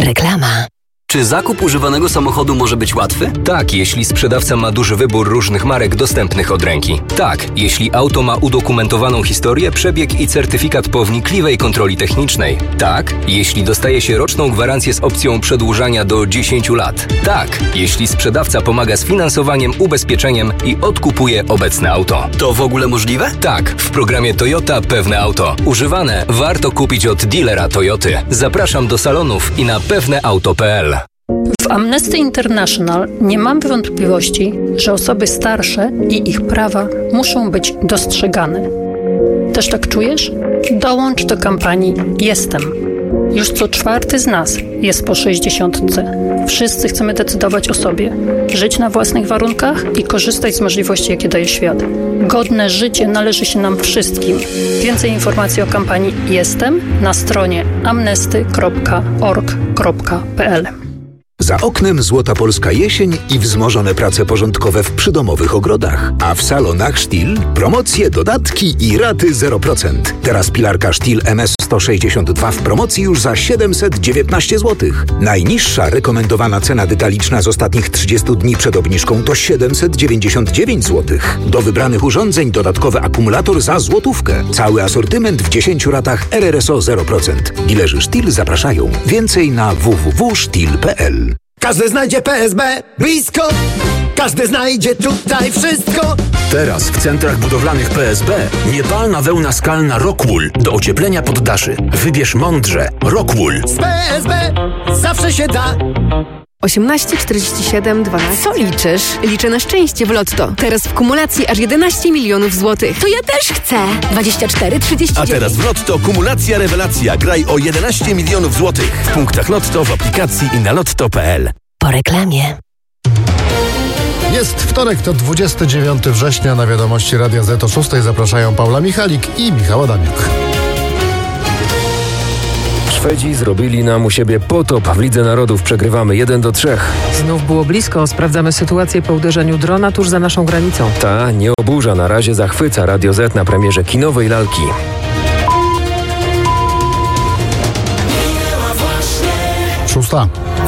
Reklama. Czy zakup używanego samochodu może być łatwy? Tak, jeśli sprzedawca ma duży wybór różnych marek dostępnych od ręki. Tak, jeśli auto ma udokumentowaną historię, przebieg i certyfikat po wnikliwej kontroli technicznej. Tak, jeśli dostaje się roczną gwarancję z opcją przedłużania do 10 lat. Tak, jeśli sprzedawca pomaga z finansowaniem, ubezpieczeniem i odkupuje obecne auto. To w ogóle możliwe? Tak, w programie Toyota Pewne Auto. Używane warto kupić od dealera Toyoty. Zapraszam do salonów i na pewneauto.pl. W Amnesty International nie mamy wątpliwości, że osoby starsze i ich prawa muszą być dostrzegane. Też tak czujesz? Dołącz do kampanii Jestem. Już co 4 z nas jest po 60. Wszyscy chcemy decydować o sobie, żyć na własnych warunkach i korzystać z możliwości, jakie daje świat. Godne życie należy się nam wszystkim. Więcej informacji o kampanii Jestem na stronie amnesty.org.pl. Za oknem złota polska jesień i wzmożone prace porządkowe w przydomowych ogrodach. A w salonach Stihl promocje, dodatki i raty 0%. Teraz pilarka Stihl MS 162 w promocji już za 719 zł. Najniższa rekomendowana cena detaliczna z ostatnich 30 dni przed obniżką to 799 zł. Do wybranych urządzeń dodatkowy akumulator za złotówkę. Cały asortyment w 10 ratach RRSO 0%. Dilerzy Stihl zapraszają. Więcej na www.stihl.pl. Każdy znajdzie PSB blisko, każdy znajdzie tutaj wszystko. Teraz w centrach budowlanych PSB niepalna wełna skalna Rockwool do ocieplenia poddaszy. Wybierz mądrze. Rockwool. Z PSB zawsze się da. 18 47 12. Co liczysz? Liczę na szczęście w Lotto. Teraz w kumulacji aż 11 milionów złotych. To ja też chcę. 24 39. A teraz w Lotto kumulacja rewelacja. Graj o 11 milionów złotych. W punktach Lotto, w aplikacji i na lotto.pl. Po reklamie. Jest wtorek, to 29 września. Na wiadomości Radia Z o 6 zapraszają Paula Michalik i Michał Adamiuk. Szwedzi zrobili nam u siebie potop. W Lidze Narodów przegrywamy 1-3. Znów było blisko. Sprawdzamy sytuację po uderzeniu drona tuż za naszą granicą. Ta nie oburza. Na razie zachwyca Radio Z na premierze kinowej lalki. Szósta.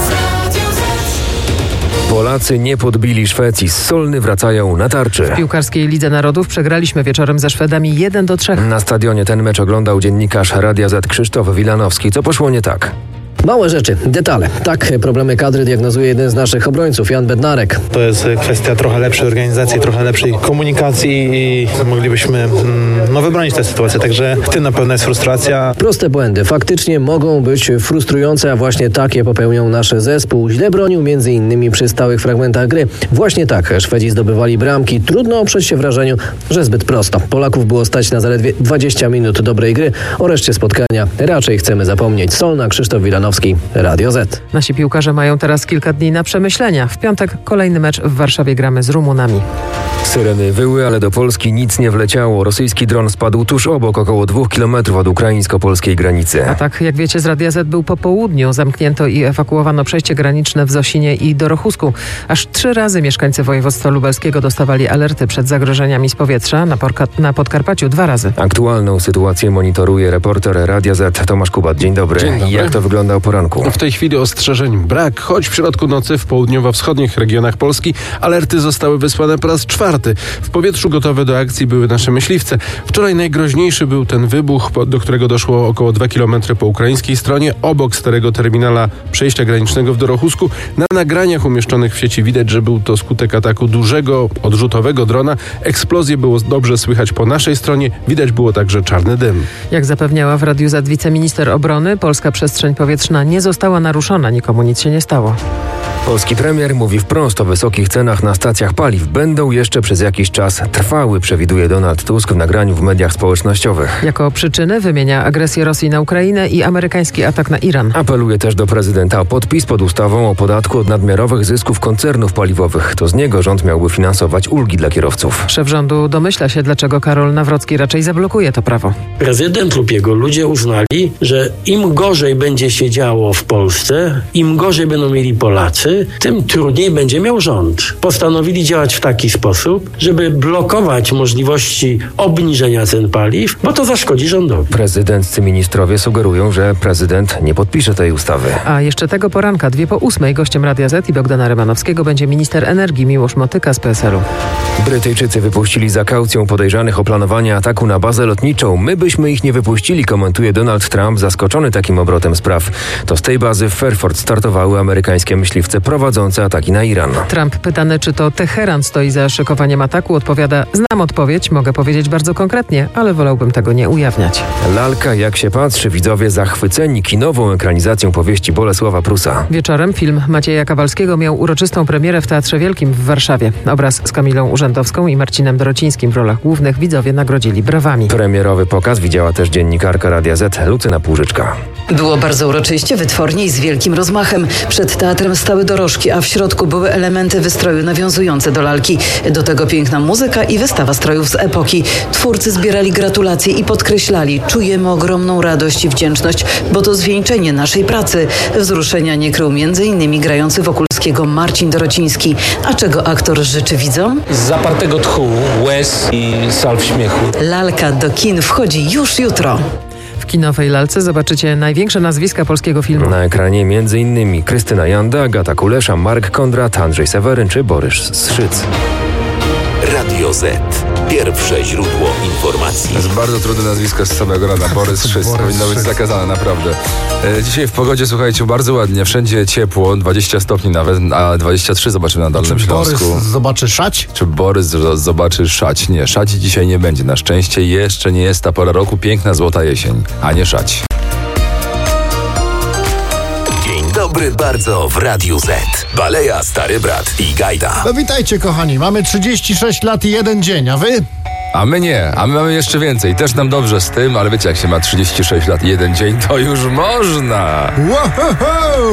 Polacy nie podbili Szwecji. Z Solny wracają na tarczy. W piłkarskiej Lidze Narodów przegraliśmy wieczorem ze Szwedami 1-3. Na stadionie ten mecz oglądał dziennikarz Radia Z Krzysztof Wilanowski. Co poszło nie tak? Małe rzeczy, detale. Tak problemy kadry diagnozuje jeden z naszych obrońców, Jan Bednarek. To jest kwestia trochę lepszej organizacji, trochę lepszej komunikacji i moglibyśmy wybronić tę sytuację, także w tym na pewno jest frustracja. Proste błędy faktycznie mogą być frustrujące, a właśnie takie popełniał nasz zespół. Źle bronił m.in. przy stałych fragmentach gry. Właśnie tak Szwedzi zdobywali bramki. Trudno oprzeć się wrażeniu, że zbyt prosto. Polaków było stać na zaledwie 20 minut dobrej gry. O reszcie spotkania raczej chcemy zapomnieć. Solna, Krzysztof Wilanowski, Radio Z. Nasi piłkarze mają teraz kilka dni na przemyślenia. W piątek kolejny mecz w Warszawie, gramy z Rumunami. Syreny wyły, ale do Polski nic nie wleciało. Rosyjski dron spadł tuż obok, około 2 km od ukraińsko-polskiej granicy. Atak, jak wiecie, z Radia Z był po południu. Zamknięto i ewakuowano przejście graniczne w Zosinie i Dorochusku. Aż 3 razy mieszkańcy województwa lubelskiego dostawali alerty przed zagrożeniami z powietrza. Na Podkarpaciu 2 razy. Aktualną sytuację monitoruje reporter Radia Z Tomasz Kubat. Dzień dobry. Dzień dobry. Jak to wygląda o poranku? W tej chwili ostrzeżeń brak, choć w środku nocy w południowo-wschodnich regionach Polski alerty zostały wysłane po raz 4. W powietrzu gotowe do akcji były nasze myśliwce. Wczoraj najgroźniejszy był ten wybuch, do którego doszło około 2 km po ukraińskiej stronie, obok starego terminala przejścia granicznego w Dorochusku. Na nagraniach umieszczonych w sieci widać, że był to skutek ataku dużego, odrzutowego drona. Eksplozję było dobrze słychać po naszej stronie. Widać było także czarny dym. Jak zapewniała w Radiu Z wiceminister obrony, polska przestrzeń powietrzna nie została naruszona. Nikomu nic się nie stało. Polski premier mówi wprost o wysokich cenach na stacjach paliw. Będą jeszcze przez jakiś czas trwały, przewiduje Donald Tusk w nagraniu w mediach społecznościowych. Jako przyczyny wymienia agresję Rosji na Ukrainę i amerykański atak na Iran. Apeluje też do prezydenta o podpis pod ustawą o podatku od nadmiarowych zysków koncernów paliwowych. To z niego rząd miałby finansować ulgi dla kierowców. Szef rządu domyśla się, dlaczego Karol Nawrocki raczej zablokuje to prawo. Prezydent lub jego ludzie uznali, że im gorzej będzie się działo w Polsce, im gorzej będą mieli Polacy, ustawy, tym trudniej będzie miał rząd. Postanowili działać w taki sposób, żeby blokować możliwości obniżenia cen paliw, bo to zaszkodzi rządowi. Prezydenccy ministrowie sugerują, że prezydent nie podpisze tej ustawy. A jeszcze tego poranka, 2:08, gościem Radia Z i Bogdana Rymanowskiego będzie minister energii Miłosz Motyka z PSL-u. Brytyjczycy wypuścili za kaucją podejrzanych o planowanie ataku na bazę lotniczą. My byśmy ich nie wypuścili, komentuje Donald Trump, zaskoczony takim obrotem spraw. To z tej bazy w Fairford startowały amerykańskie myśliwce prowadzące ataki na Iran. Trump pytany, czy to Teheran stoi za szykowaniem ataku, odpowiada: znam odpowiedź, mogę powiedzieć bardzo konkretnie, ale wolałbym tego nie ujawniać. Lalka, jak się patrzy, widzowie zachwyceni kinową ekranizacją powieści Bolesława Prusa. Wieczorem film Macieja Kawalskiego miał uroczystą premierę w Teatrze Wielkim w Warszawie. Obraz z Kamilą Urzędowską i Marcinem Dorocińskim w rolach głównych widzowie nagrodzili brawami. Premierowy pokaz widziała też dziennikarka Radia Z Lucyna Półżyczka. Było bardzo uroczyście, wytwornie i z wielkim rozmachem. Przed teatrem stały dorożki, a w środku były elementy wystroju nawiązujące do lalki. Do tego piękna muzyka i wystawa strojów z epoki. Twórcy zbierali gratulacje i podkreślali: czujemy ogromną radość i wdzięczność, bo to zwieńczenie naszej pracy. Wzruszenia nie krył m.in. grający Wokulskiego Marcin Dorociński. A czego aktor życzy widzom? Zapartego tchu, łez i salw śmiechu. Lalka do kin wchodzi już jutro. W kinowej lalce zobaczycie największe nazwiska polskiego filmu. Na ekranie m.in. Krystyna Janda, Agata Kulesza, Mark Kondrat, Andrzej Seweryn czy Borys Strzyc. Radio Z. Pierwsze źródło informacji. To jest bardzo trudne nazwisko z samego rana. Borys Strzyc. Powinno być zakazane, naprawdę. Dzisiaj w pogodzie, słuchajcie, bardzo ładnie. Wszędzie ciepło, 20 stopni nawet, a 23 zobaczymy na Dolnym Śląsku. Borys zobaczy szać? Czy Borys zobaczy szać? Nie, szaci dzisiaj nie będzie. Na szczęście jeszcze nie jest ta pora roku. Piękna, złota jesień, a nie szać. Dobry bardzo w Radiu Z. Baleja, Stary Brat i Gajda. No witajcie, kochani. Mamy 36 lat i 1 dzień, a wy? A my nie, a my mamy jeszcze więcej. Też nam dobrze z tym, ale wiecie, jak się ma 36 lat i 1 dzień, to już można. Wow!